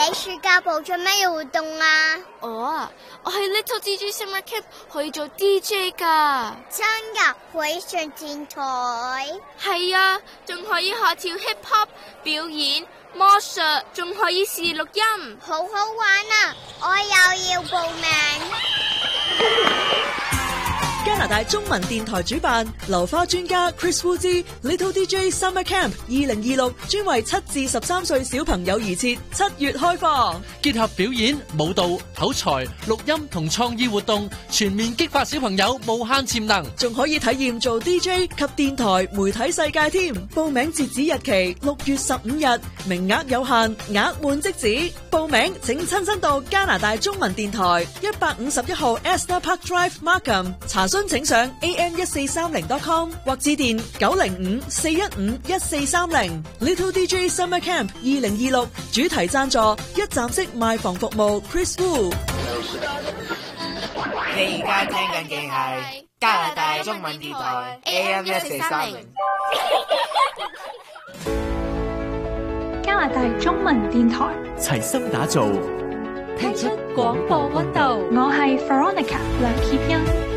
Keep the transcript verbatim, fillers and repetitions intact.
你暑假部做咩活動啊？ 我啊，我喺 Little D J Summer Camp 可以做 D J 噶。 真噶？可以上電台？ 係啊，仲可以學跳 hip hop 表演、魔術，仲可以試錄音， 好好玩啊！我又要報名。 加拿大中文電台主辦流花專家 Chris Wu 之 Little D J Summer Camp 二零二六，專為七至十三歲小朋友而設，七月開放， 結合表演、舞蹈、口才、錄音同創意活動，全面激發小朋友無限潛能， 仲可以體驗做 D J 及電台媒體世界添。報名截止日期六月十五日，名額有限，額滿即止。報名請親身到加拿大中文電台一百五十一號 Astor Park Drive Markham 查詢，請上 A M 一四三零 .com 或致電九零五四一五一四三零。Little D J Summer Camp 二零二六主題贊助一站式賣房服務 Chris Wu。 你而家聽緊嘅係加拿大中文電台 A M 一四三零。 加拿大中文電台齊心打造， 聽出廣播溫度。我係 Veronica 梁潔欣。